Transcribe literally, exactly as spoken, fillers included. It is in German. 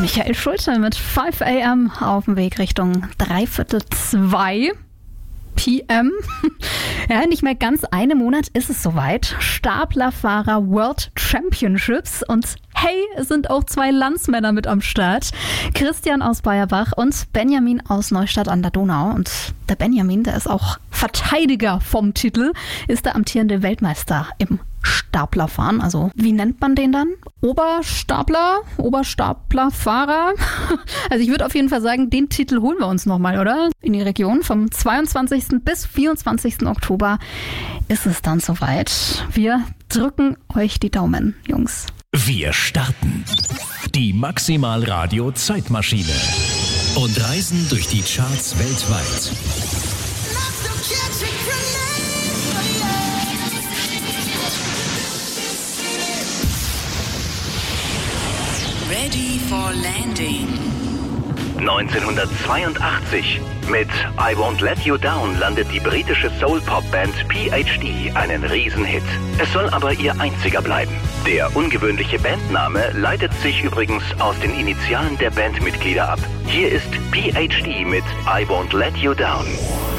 Michael Schulte mit fünf a m auf dem Weg Richtung dreiviertel zwei p m Ja, nicht mehr ganz einen Monat ist es soweit. Staplerfahrer World Championships und hey, es sind auch zwei Landsmänner mit am Start. Christian aus Bayerbach und Benjamin aus Neustadt an der Donau. Und der Benjamin, der ist auch Verteidiger vom Titel, ist der amtierende Weltmeister im Staplerfahren. Also wie nennt man den dann? Oberstapler? Oberstaplerfahrer? Also ich würde auf jeden Fall sagen, den Titel holen wir uns nochmal, oder? In die Region vom zweiundzwanzigsten bis vierundzwanzigsten Oktober ist es dann soweit. Wir drücken euch die Daumen, Jungs. Wir starten die Maximal Radio Zeitmaschine und reisen durch die Charts weltweit. Ready for landing. neunzehnhundertzweiundachtzig. Mit I Won't Let You Down landet die britische Soul-Pop-Band P H D einen Riesenhit. Es soll aber ihr einziger bleiben. Der ungewöhnliche Bandname leitet sich übrigens aus den Initialen der Bandmitglieder ab. Hier ist P H D mit I Won't Let You Down.